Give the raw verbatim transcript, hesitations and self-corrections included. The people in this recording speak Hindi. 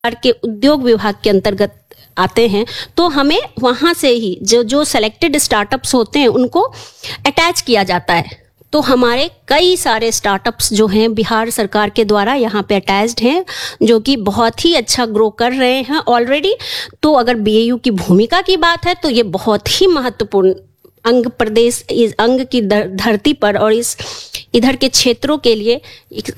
के उद्योग विभाग के अंतर्गत आते हैं, तो हमें वहाँ से ही जो जो सेलेक्टेड स्टार्टअप्स होते हैं उनको अटैच किया जाता है। तो हमारे कई सारे स्टार्टअप्स जो हैं बिहार सरकार के द्वारा यहाँ पे अटैच्ड हैं, जो कि बहुत ही अच्छा ग्रो कर रहे हैं ऑलरेडी। तो अगर बीएयू की भूमिका की बात है तो ये बहुत ही महत्वपूर्ण अंग प्रदेश, इस अंग की धरती पर और इस इधर के क्षेत्रों के लिए